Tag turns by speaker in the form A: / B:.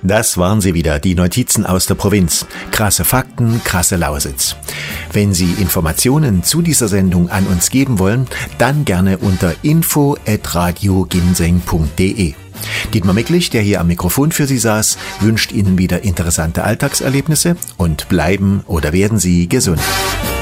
A: Das waren sie wieder, die Notizen aus der Provinz. Krasse Fakten, krasse Lausitz. Wenn Sie Informationen zu dieser Sendung an uns geben wollen, dann gerne unter info@radioginseng.de. Dietmar Micklich, der hier am Mikrofon für Sie saß, wünscht Ihnen wieder interessante Alltagserlebnisse und bleiben oder werden Sie gesund.